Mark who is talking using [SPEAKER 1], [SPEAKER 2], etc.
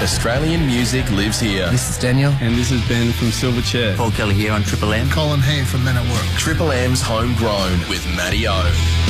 [SPEAKER 1] Australian music lives here.
[SPEAKER 2] This is Daniel.
[SPEAKER 3] And this is Ben from Silverchair.
[SPEAKER 4] Paul Kelly here on Triple M.
[SPEAKER 5] Colin Hay from Men at Work.
[SPEAKER 1] Triple M's Homegrown with Matty O.